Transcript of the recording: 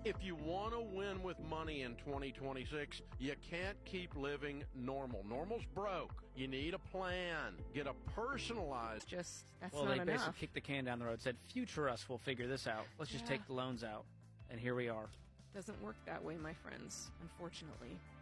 If you want to win with money in 2026, you can't keep living normal. Normal's broke. You need a plan. Get a personalized. That's well, not they basically enough. kicked the can down the road, said, future us will figure this out. Let's just take the loans out. And here we are. Doesn't work that way, my friends, unfortunately.